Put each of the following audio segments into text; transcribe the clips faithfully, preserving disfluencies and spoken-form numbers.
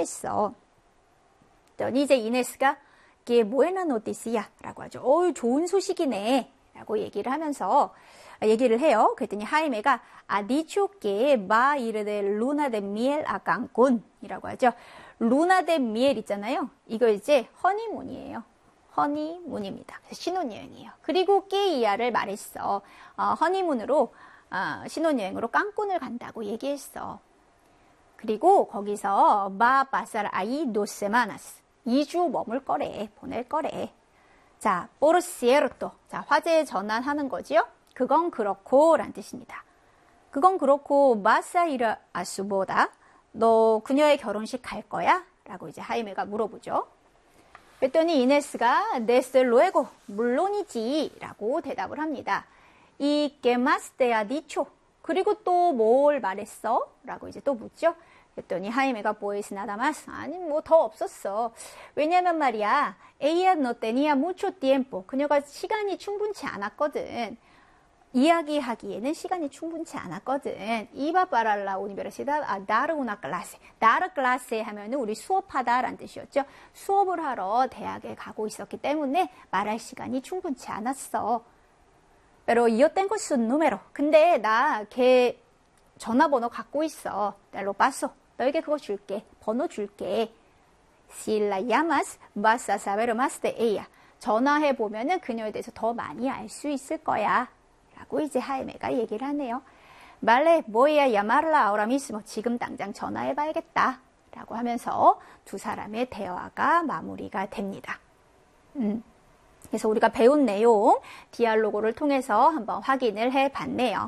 했어. 그랬더니 이제 이네스가 que buena noticia 라고 하죠. 어우, 좋은 소식이네 라고 얘기를 하면서 얘기를 해요. 그랬더니 하이메가 ha dicho que va a ir de luna de miel a Cancún 이라고 하죠. 루나 데 미엘 있잖아요. 이거 이제 허니문이에요. 허니문입니다. 신혼여행이에요. 그리고 깨이야를 말했어. 어, 허니문으로 어, 신혼여행으로 깡꾼을 간다고 얘기했어. 그리고 거기서 바 바살 아이 도세마나스 이 주 머물 거래. 보낼 거래. 자, 포르시에르토. 자, 화제 전환하는 거지요. 그건 그렇고 라는 뜻입니다. 그건 그렇고 마사이르 아수보다 너 그녀의 결혼식 갈 거야? 라고 이제 하이메가 물어보죠. 그랬더니 이네스가 desde luego 물론이지 라고 대답을 합니다. y qué más te ha dicho? 그리고 또 뭘 말했어? 라고 이제 또 묻죠. 그랬더니 하이메가 pues nada más 아니 뭐 더 없었어. 왜냐면 말이야 ella no tenía mucho tiempo 그녀가 시간이 충분치 않았거든. 이야기하기에는 시간이 충분치 않았거든. Iba para la universidad a dar una clase. dar clase 하면은 우리 수업하다라는 뜻이었죠. 수업을 하러 대학에 가고 있었기 때문에 말할 시간이 충분치 않았어. Pero yo tengo su número. 근데 나 걔 전화번호 갖고 있어. Te lo paso. 너에게 그거 줄게. 번호 줄게. Si la llamas, vas a saber más de ella. 전화해 보면은 그녀에 대해서 더 많이 알 수 있을 거야. 라고 이제 하이메가 얘기를 하네요. Vale, voy a llamarla ahora mismo. 지금 당장 전화해봐야겠다. 라고 하면서 두 사람의 대화가 마무리가 됩니다. 음, 그래서 우리가 배운 내용, 디알로그를 통해서 한번 확인을 해봤네요.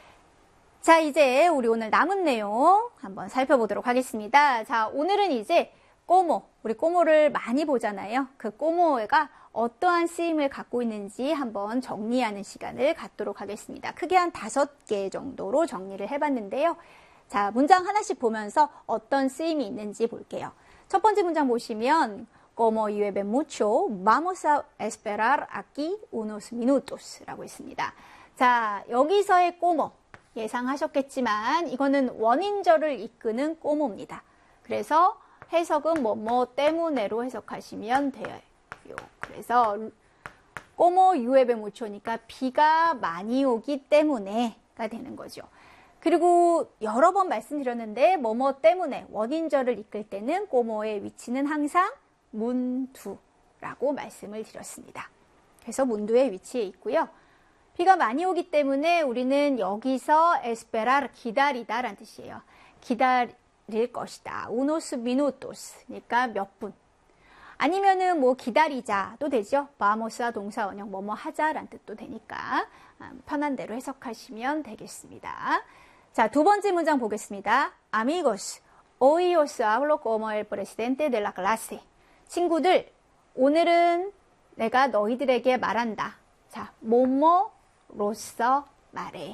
자, 이제 우리 오늘 남은 내용 한번 살펴보도록 하겠습니다. 자, 오늘은 이제 꼬모, 우리 꼬모를 많이 보잖아요. 그 꼬모가 어떠한 쓰임을 갖고 있는지 한번 정리하는 시간을 갖도록 하겠습니다. 크게 한 다섯 개 정도로 정리를 해봤는데요. 자, 문장 하나씩 보면서 어떤 쓰임이 있는지 볼게요. 첫 번째 문장 보시면 Como llueve mucho, vamos a esperar aquí unos minutos 라고 있습니다. 자, 여기서의 꼬모 예상하셨겠지만 이거는 원인절을 이끄는 꼬모입니다. 그래서 해석은 뭐뭐 때문에로 해석하시면 돼요. 그래서 꼬모 유에베 무초니까 비가 많이 오기 때문에가 되는 거죠. 그리고 여러 번 말씀드렸는데 뭐뭐 때문에 원인절을 이끌 때는 꼬모의 위치는 항상 문두라고 말씀을 드렸습니다. 그래서 문두의 위치에 있고요. 비가 많이 오기 때문에 우리는 여기서 에스페랄 기다리다 라는 뜻이에요. 기다릴 것이다. unos minutos 그러니까 몇 분. 아니면은 뭐 기다리자도 되죠. 바모스와 동사 원형 뭐뭐 하자라는 뜻도 되니까 편한 대로 해석하시면 되겠습니다. 자, 두 번째 문장 보겠습니다. Amigos, hoy os hablo como el presidente de la clase. 친구들, 오늘은 내가 너희들에게 말한다. 자, 뭐뭐로서 말해.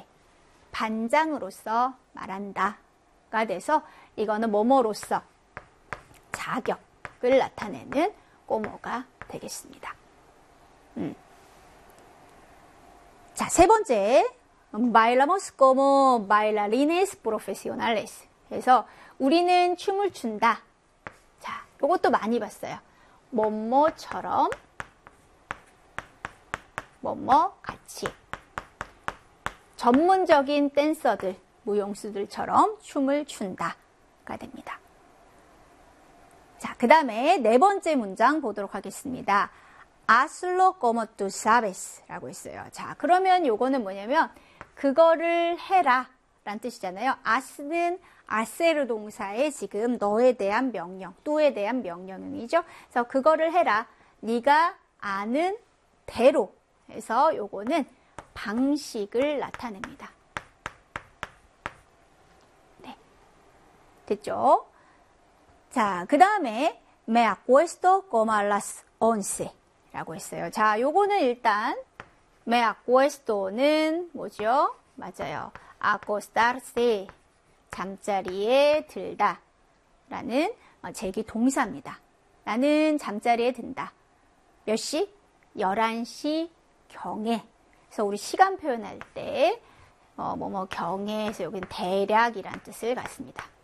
반장으로서 말한다가 돼서 이거는 뭐뭐로서 자격을 나타내는 꼬모가 되겠습니다. 음. 자, 세 번째. Bailamos como bailarines profesionales. 그래서 우리는 춤을 춘다. 자, 요것도 많이 봤어요. 뭐뭐처럼, 뭐뭐 같이. 전문적인 댄서들, 무용수들처럼 춤을 춘다가 됩니다. 자, 그 다음에 네 번째 문장 보도록 하겠습니다. Hazlo como tú sabes 라고 있어요. 자, 그러면 요거는 뭐냐면 그거를 해라 라는 뜻이잖아요. as는 아세르 동사의 지금 너에 대한 명령, 또에 대한 명령형이죠. 그래서 그거를 해라. 네가 아는 대로 해서 요거는 방식을 나타냅니다. 네, 됐죠? 자, 그 다음에 me acuesto como a las once 라고 했어요. 자, 요거는 일단 me acuesto는 뭐죠? 맞아요. acostarse, 잠자리에 들다 라는 제기 동사입니다. 나는 잠자리에 든다. 몇 시? 열한 시 경에. 그래서 우리 시간 표현할 때 어, 뭐뭐 경에서 여기는 대략이란 뜻을 갖습니다.